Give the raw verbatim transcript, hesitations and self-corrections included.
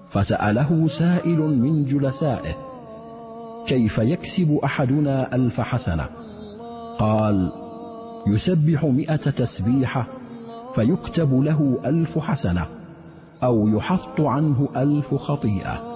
فسأله سائل من جلسائه: كيف يكسب أحدنا ألف حسنة؟ قال: يسبح مئة تسبيحة فيكتب له ألف حسنة، أو يحط عنه ألف خطيئة.